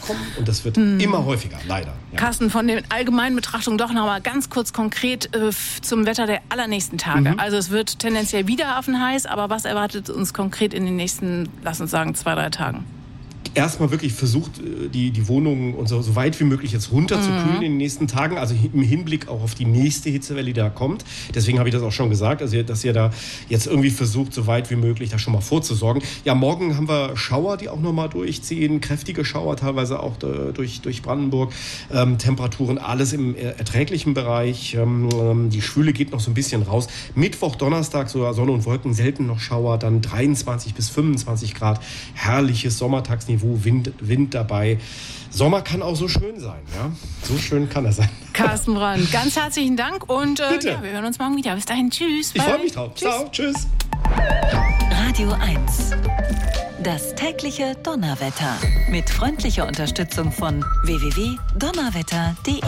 kommen und das wird immer häufiger, leider. Ja. Carsten, von den allgemeinen Betrachtungen doch noch mal ganz kurz konkret zum Wetter der allernächsten Tage. Also es wird tendenziell wieder affenheiß, aber was erwartet uns konkret in den nächsten, lass uns sagen, 2-3 Tagen? Erstmal wirklich versucht, die Wohnungen und so weit wie möglich jetzt runterzukühlen in den nächsten Tagen, also im Hinblick auch auf die nächste Hitzewelle, die da kommt. Deswegen habe ich das auch schon gesagt, also dass ihr da jetzt irgendwie versucht, so weit wie möglich da schon mal vorzusorgen. Ja, morgen haben wir Schauer, die auch nochmal durchziehen, kräftige Schauer, teilweise auch durch Brandenburg. Temperaturen, alles im erträglichen Bereich. Die Schwüle geht noch so ein bisschen raus. Mittwoch, Donnerstag sogar Sonne und Wolken, selten noch Schauer, dann 23 bis 25 Grad, herrliches Sommertagsniveau. Wind dabei. Sommer kann auch so schön sein, ja? So schön kann er sein. Carsten Brand, ganz herzlichen Dank und wir hören uns morgen wieder. Bis dahin, tschüss. Ich freue mich drauf. Ciao, tschüss. Radio 1. Das tägliche Donnerwetter. Mit freundlicher Unterstützung von www.donnerwetter.de